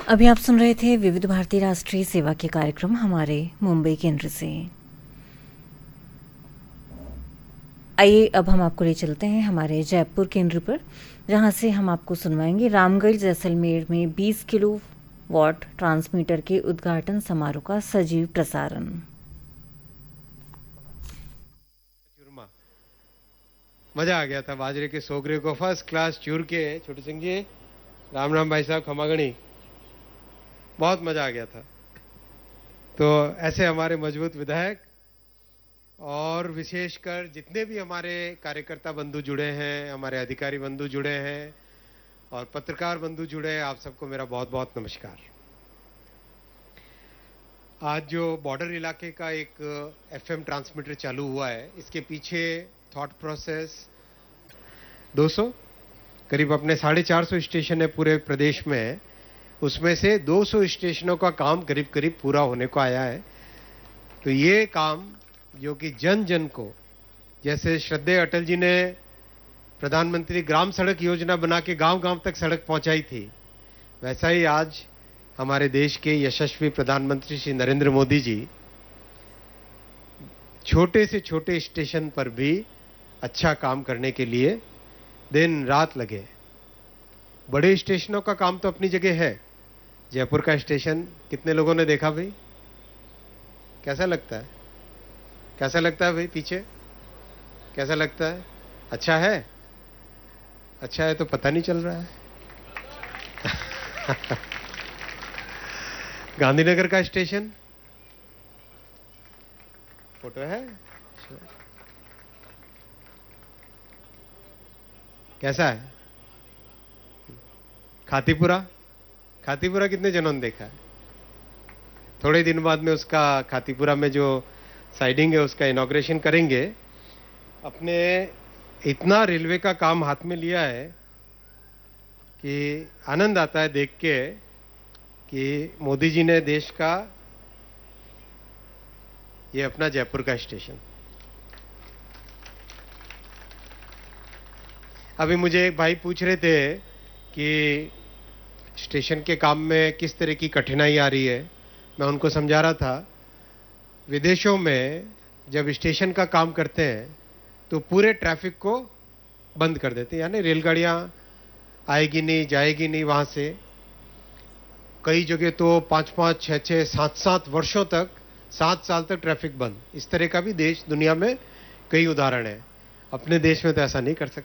अभी आप सुन रहे थे विविध भारती राष्ट्रीय सेवा के कार्यक्रम हमारे मुंबई केंद्र से। आइए अब हम आपको ले चलते हैं हमारे जयपुर केंद्र पर, जहां से हम आपको सुनवाएंगे रामगढ़ जैसलमेर में 20 किलोवाट ट्रांसमीटर के उद्घाटन समारोह का सजीव प्रसारण। मजा आ गया था बाजरे के सोगरे को फर्स्ट क्लास चूर के। छोटे सिंह जी, राम राम भाई साहब, खमागणी, बहुत मजा आ गया था। तो ऐसे हमारे मजबूत विधायक और विशेषकर जितने भी हमारे कार्यकर्ता बंधु जुड़े हैं, हमारे अधिकारी बंधु जुड़े हैं और पत्रकार बंधु जुड़े हैं, आप सबको मेरा बहुत बहुत नमस्कार। आज जो बॉर्डर इलाके का एक एफएम ट्रांसमीटर चालू हुआ है, इसके पीछे थॉट प्रोसेस 200 करीब अपने 450 स्टेशन है पूरे प्रदेश में, उसमें से 200 स्टेशनों का काम करीब करीब पूरा होने को आया है। तो ये काम जो कि जन जन को, जैसे श्रद्धेय अटल जी ने प्रधानमंत्री ग्राम सड़क योजना बना के गांव गांव तक सड़क पहुंचाई थी, वैसा ही आज हमारे देश के यशस्वी प्रधानमंत्री श्री नरेंद्र मोदी जी छोटे से छोटे स्टेशन पर भी अच्छा काम करने के लिए दिन रात लगे। बड़े स्टेशनों का काम तो अपनी जगह है। जयपुर का स्टेशन कितने लोगों ने देखा भाई? कैसा लगता है? कैसा लगता है भाई? पीछे कैसा लगता है? अच्छा है? अच्छा है तो पता नहीं चल रहा है। गांधीनगर का स्टेशन फोटो है, कैसा है? खातीपुरा, खातीपुरा कितने जनों ने देखा है? थोड़े दिन बाद में उसका खातीपुरा में जो साइडिंग है उसका इनॉग्रेशन करेंगे। अपने इतना रेलवे का काम हाथ में लिया है कि आनंद आता है देख के कि मोदी जी ने देश का, ये अपना जयपुर का स्टेशन। अभी मुझे एक भाई पूछ रहे थे कि स्टेशन के काम में किस तरह की कठिनाई आ रही है। मैं उनको समझा रहा था, विदेशों में जब स्टेशन का काम करते हैं तो पूरे ट्रैफिक को बंद कर देते हैं, यानी रेलगाड़ियां आएगी नहीं, जाएगी नहीं वहां से। कई जगह तो 5-5, 6-6, 7-7 वर्षों तक, 7 साल तक ट्रैफिक बंद। इस तरह का भी देश दुनिया में कई उदाहरण है। अपने देश में तो ऐसा नहीं कर सकते।